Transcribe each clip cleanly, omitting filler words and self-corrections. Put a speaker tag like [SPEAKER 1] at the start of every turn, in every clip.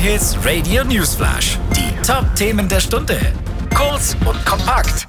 [SPEAKER 1] J-Hits Radio Newsflash. Die Top-Themen der Stunde. Kurz und kompakt.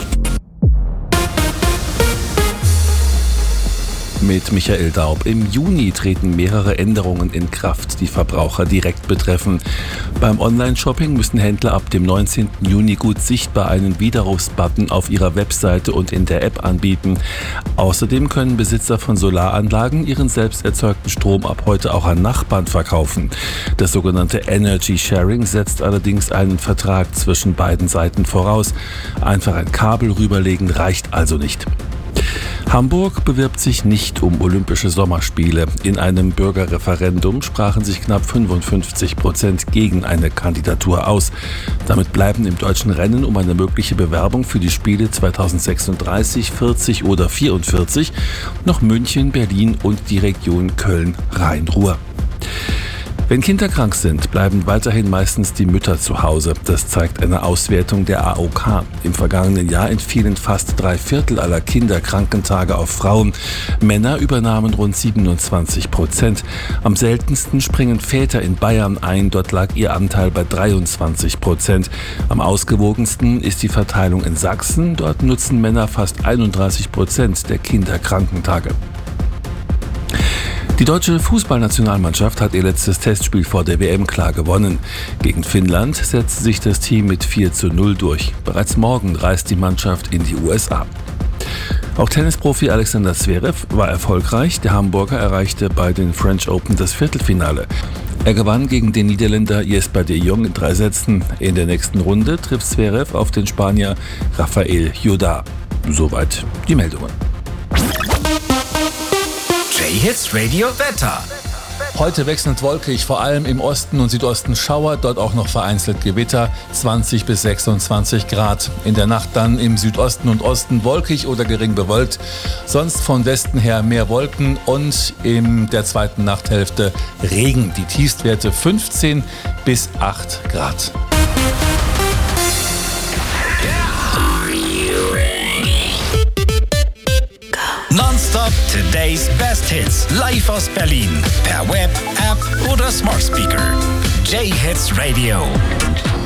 [SPEAKER 2] Mit Michael Daub. Im Juni treten mehrere Änderungen in Kraft, die Verbraucher direkt betreffen. Beim Online-Shopping müssen Händler ab dem 19. Juni gut sichtbar einen Widerrufsbutton auf ihrer Webseite und in der App anbieten. Außerdem können Besitzer von Solaranlagen ihren selbst erzeugten Strom ab heute auch an Nachbarn verkaufen. Das sogenannte Energy Sharing setzt allerdings einen Vertrag zwischen beiden Seiten voraus. Einfach ein Kabel rüberlegen reicht also nicht. Hamburg bewirbt sich nicht um Olympische Sommerspiele. In einem Bürgerreferendum sprachen sich knapp 55% gegen eine Kandidatur aus. Damit bleiben im deutschen Rennen um eine mögliche Bewerbung für die Spiele 2036, 40 oder 44 noch München, Berlin und die Region Köln-Rhein-Ruhr. Wenn Kinder krank sind, bleiben weiterhin meistens die Mütter zu Hause. Das zeigt eine Auswertung der AOK. Im vergangenen Jahr entfielen fast 3/4 aller Kinderkrankentage auf Frauen. Männer übernahmen rund 27%. Am seltensten springen Väter in Bayern ein. Dort lag ihr Anteil bei 23%. Am ausgewogensten ist die Verteilung in Sachsen. Dort nutzen Männer fast 31% der Kinderkrankentage. Die deutsche Fußballnationalmannschaft hat ihr letztes Testspiel vor der WM klar gewonnen. Gegen Finnland setzte sich das Team mit 4:0 durch. Bereits morgen reist die Mannschaft in die USA. Auch Tennisprofi Alexander Zverev war erfolgreich. Der Hamburger erreichte bei den French Open das Viertelfinale. Er gewann gegen den Niederländer Jesper de Jong in 3 Sätzen. In der nächsten Runde trifft Zverev auf den Spanier Rafael Jodar. Soweit die Meldungen.
[SPEAKER 1] J-Hits Radio Wetter.
[SPEAKER 3] Heute wechselnd wolkig, vor allem im Osten und Südosten Schauer, dort auch noch vereinzelt Gewitter, 20 bis 26 Grad. In der Nacht dann im Südosten und Osten wolkig oder gering bewölkt, sonst von Westen her mehr Wolken und in der zweiten Nachthälfte Regen. Die Tiefstwerte 15 bis 8 Grad.
[SPEAKER 1] Nonstop Today's Best Hits. Live aus Berlin. Per Web, App oder Smart Speaker. J-Hits Radio.